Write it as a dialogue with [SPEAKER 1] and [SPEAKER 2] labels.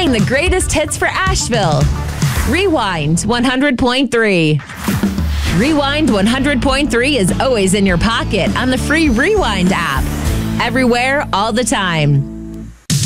[SPEAKER 1] playing the greatest hits for Asheville. Rewind 100.3. Rewind 100.3 is always in your pocket on the free Rewind app. Everywhere, all the time.